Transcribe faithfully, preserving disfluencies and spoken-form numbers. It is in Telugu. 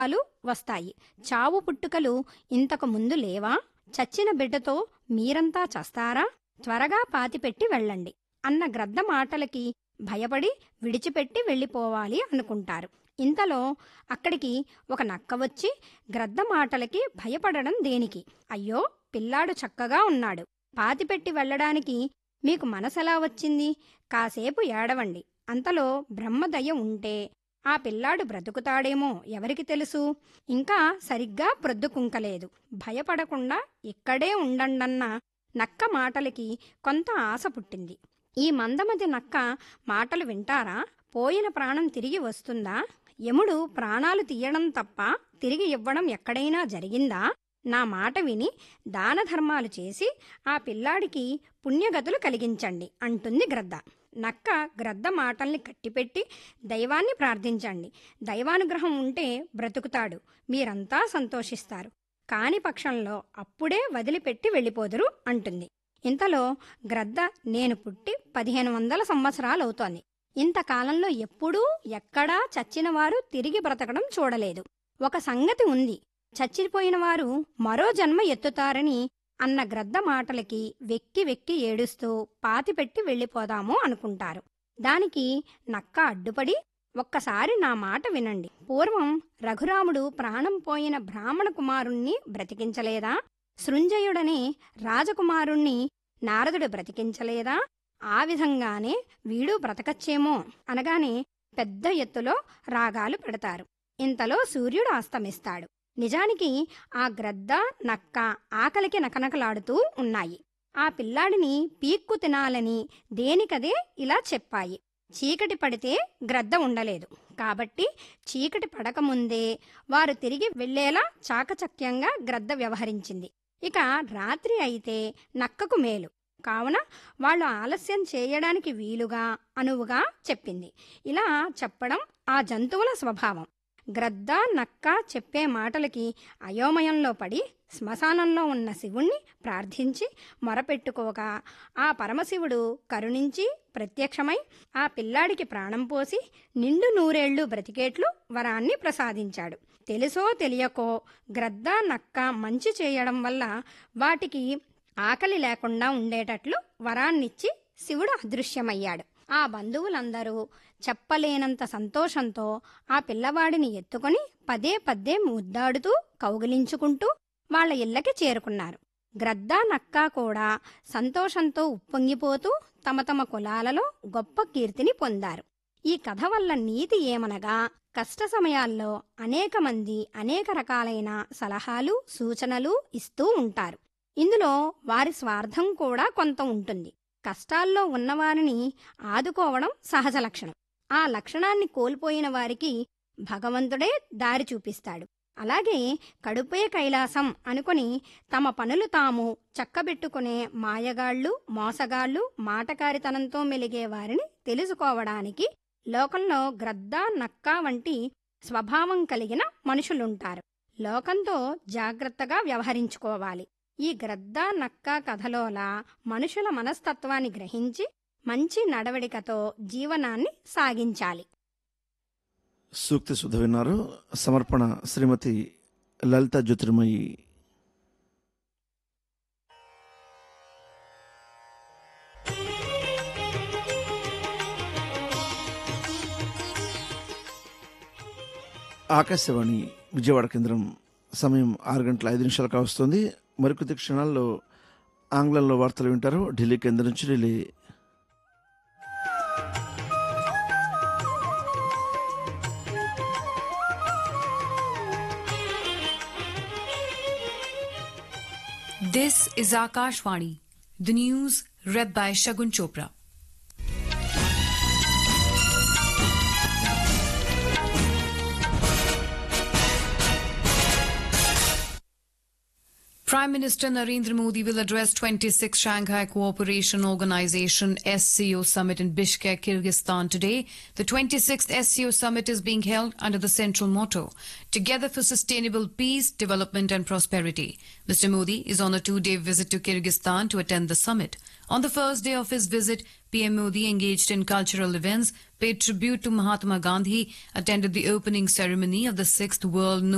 లు వస్తాయి. చావు పుట్టుకలు ఇంతకు ముందు లేవా? చచ్చిన బిడ్డతో మీరంతా చస్తారా? త్వరగా పాతిపెట్టి వెళ్ళండి అన్న గ్రద్ద మాటలకి భయపడి విడిచిపెట్టి వెళ్ళిపోవాలి అనుకుంటారు. ఇంతలో అక్కడికి ఒక నక్క వచ్చి గ్రద్ద మాటలకి భయపడడం దేనికి? అయ్యో, పిల్లాడు చక్కగా ఉన్నాడు, పాతిపెట్టి వెళ్ళడానికి మీకు మనసెలా వచ్చింది? కాసేపు ఏడవండి. అంతలో బ్రహ్మదయ ఉంటే ఆ పిల్లాడు బ్రతుకుతాడేమో ఎవరికి తెలుసు? ఇంకా సరిగ్గా ప్రొద్దుకుంకలేదు. భయపడకుండా ఇక్కడే ఉండండన్న నక్క మాటలకి కొంత ఆశ పుట్టింది. ఈ మందమతి నక్క మాటలు వింటారా? పోయిన ప్రాణం తిరిగి వస్తుందా? యముడు ప్రాణాలు తీయడం తప్ప తిరిగి ఇవ్వడం ఎక్కడైనా జరిగిందా? నా మాట విని దానధర్మాలు చేసి ఆ పిల్లాడికి పుణ్యగతులు కలిగించండి అంటుంది గ్రద్ద. నక్క గ్రద్ద మాటల్ని కట్టిపెట్టి దైవాన్ని ప్రార్థించండి, దైవానుగ్రహం ఉంటే బ్రతుకుతాడు, మీరంతా సంతోషిస్తారు, కాని పక్షంలో అప్పుడే వదిలిపెట్టి వెళ్ళిపోదురు అంటుంది. ఇంతలో గ్రద్ద నేను పుట్టి పదిహేను వందల సంవత్సరాలవుతోంది. ఇంతకాలంలో ఎప్పుడూ ఎక్కడా చచ్చినవారు తిరిగి బ్రతకడం చూడలేదు. ఒక సంగతి ఉంది, చచ్చిపోయిన వారు మరో జన్మ ఎత్తుతారని అన్న గ్రద్ద మాటలకి వెక్కి వెక్కి ఏడుస్తూ పాతిపెట్టి వెళ్ళిపోదాము అనుకుంటారు. దానికి నక్క అడ్డుపడి ఒక్కసారి నా మాట వినండి. పూర్వం రఘురాముడు ప్రాణం పోయిన బ్రాహ్మణ కుమారుణ్ణి బ్రతికించలేదా? సృంజయుడనే రాజకుమారుణ్ణి నారదుడు బ్రతికించలేదా? ఆ విధంగానే వీడు బ్రతకచ్చేమో అనగానే పెద్ద ఎత్తులో రాగాలు పెడతారు. ఇంతలో సూర్యుడు అస్తమిస్తాడు. నిజానికి ఆ గ్రద్ద నక్క ఆకలికి నకనకలాడుతూ ఉన్నాయి. ఆ పిల్లాడిని పీక్కు తినాలని దేనికదే ఇలా చెప్పాయి. చీకటి పడితే గ్రద్ద ఉండలేదు కాబట్టి చీకటి పడకముందే వారు తిరిగి వెళ్లేలా చాకచక్యంగా గ్రద్ద వ్యవహరించింది. ఇక రాత్రి అయితే నక్కకు మేలు కావున వాళ్ళు ఆలస్యం చేయడానికి వీలుగా అనువుగా చెప్పింది. ఇలా చెప్పడం ఆ జంతువుల స్వభావం. గ్రద్ద నక్క చెప్పే మాటలకి అయోమయంలో పడి శ్మశానంలో ఉన్న శివుణ్ణి ప్రార్థించి మొరపెట్టుకోగా ఆ పరమశివుడు కరుణించి ప్రత్యక్షమై ఆ పిల్లాడికి ప్రాణం పోసి నిండు నూరేళ్లు బ్రతికేట్లు వరాన్ని ప్రసాదించాడు. తెలుసో తెలియకో గ్రద్ద నక్క మంచి చేయడం వల్ల వాటికి ఆకలి లేకుండా ఉండేటట్లు వరాన్నిచ్చి శివుడు అదృశ్యమయ్యాడు. ఆ బంధువులందరూ చెప్పలేనంత సంతోషంతో ఆ పిల్లవాడిని ఎత్తుకొని పదే పదే ముద్దాడుతూ కౌగిలించుకుంటూ వాళ్ల ఇళ్లకి చేరుకున్నారు. గ్రద్ద నక్క కూడా సంతోషంతో ఉప్పొంగిపోతూ తమ తమ కులాలలో గొప్ప కీర్తిని పొందారు. ఈ కథ వల్ల నీతి ఏమనగా, కష్ట సమయాల్లో అనేక మంది అనేక రకాలైన సలహాలు సూచనలు ఇస్తూ ఉంటారు. ఇందులో వారి స్వార్థం కూడా కొంత ఉంటుంది. కష్టాల్లో ఉన్నవారిని ఆదుకోవడం సహజ లక్షణం. ఆ లక్షణాన్ని కోల్పోయిన వారికి భగవంతుడే దారి చూపిస్తాడు. అలాగే కడుపే కైలాసం అనుకుని తమ పనులు తాము చక్కబెట్టుకునే మాయగాళ్లు మోసగాళ్లు మాటకారితనంతో మెలిగే వారిని తెలుసుకోవడానికి లోకంలో గ్రద్ద నక్క వంటి స్వభావం కలిగిన మనుషులుంటారు. లోకంతో జాగ్రత్తగా వ్యవహరించుకోవాలి. ఈ గ్రద్ద నక్క కథలోలా మనుషుల మనస్తత్వాన్ని గ్రహించి మంచి నడవడికతో జీవనాన్ని సాగించాలి. సూక్తి సుధ విన్నారు. సమర్పణ శ్రీమతి లలిత జ్యోతిర్మయి. ఆకాశవాణి విజయవాడ కేంద్రం. సమయం ఆరు గంటల ఐదు నిమిషాలకు వస్తుంది. మరికొద్ది క్షణాల్లో ఆంగ్లంలో వార్తలు వింటారు. ఢిల్లీ కేంద్రం నుంచి Delhi. This is Akashvani. The news read by Shagun Chopra. Prime Minister Narendra Modi will address twenty-sixth Shanghai Cooperation Organization S C O Summit in Bishkek, Kyrgyzstan today. The twenty-sixth S C O Summit is being held under the central motto, Together for Sustainable Peace, Development and Prosperity. Mister Modi is on a two-day visit to Kyrgyzstan to attend the summit. On the first day of his visit, P M Modi engaged in cultural events, paid tribute to Mahatma Gandhi, attended the opening ceremony of the sixth World